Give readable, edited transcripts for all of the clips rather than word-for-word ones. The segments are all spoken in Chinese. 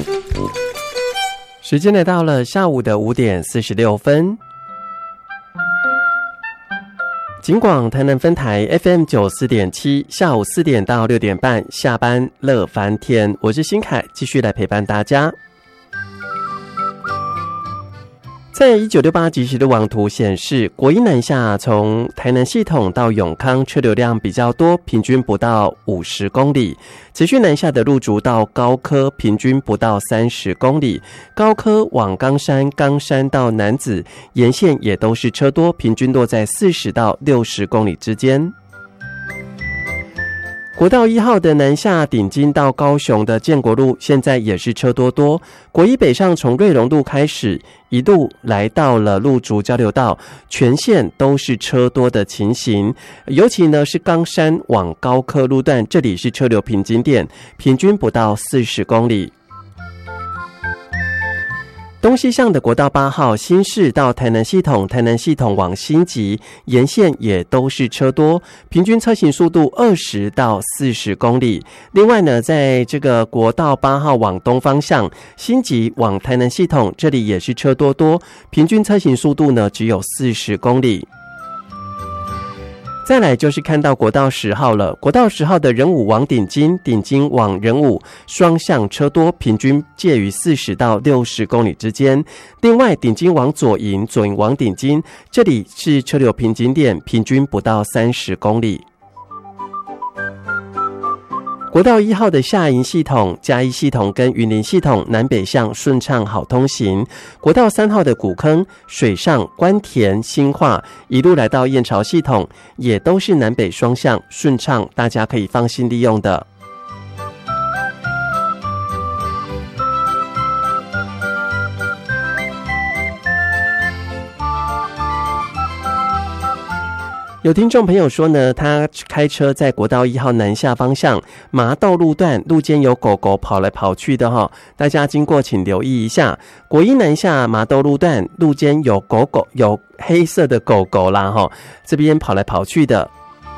时间来到了下午的5点46分。警广台南分台 FM 94.7，下午4点到6点半，下班乐翻天，我是新凯，继续来陪伴大家。在1968即时的网图显示，国一南下从台南系统到永康车流量比较多，平均不到50公里。持续南下的路竹到高科，平均不到30公里。高科往冈山，冈山到楠梓沿线也都是车多，平均落在40到60公里之间。国道1号的南下顶金到高雄的建国路，现在也是车多。国一北上从瑞隆路开始，一路来到了路竹交流道，全线都是车多的情形。尤其呢是冈山往高科路段，这里是车流平均点，平均不到40公里。东西向的国道8号新市到台南系统，台南系统往新集沿线也都是车多，平均车行速度20到40公里。另外呢，在这个国道8号往东方向，新集往台南系统，这里也是车多，平均车行速度呢只有40公里。再来就是看到国道10号了，国道10号的仁武往顶金，顶金往仁武双向车多，平均介于40到60公里之间。另外顶金往左营，左营往顶金，这里是车流平均点，平均不到30公里。国道1号的下营系统、嘉义系统跟云林系统南北向顺畅好通行。国道3号的古坑、水上、关田、新化一路来到燕巢系统，也都是南北双向顺畅，大家可以放心利用的。有听众朋友说呢，他开车在国道1号南下方向麻豆路段，路间有狗狗跑来跑去的哈，大家经过请留意一下。国一南下麻豆路段，路间有狗狗，有黑色的狗狗啦哈，这边跑来跑去的。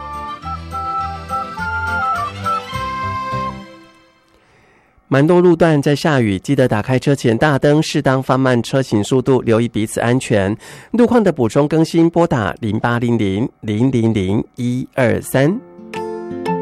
蛮多路段在下雨，记得打开车前大灯，适当放慢车行速度，留意彼此安全。路况的补充更新，拨打0800-000-123。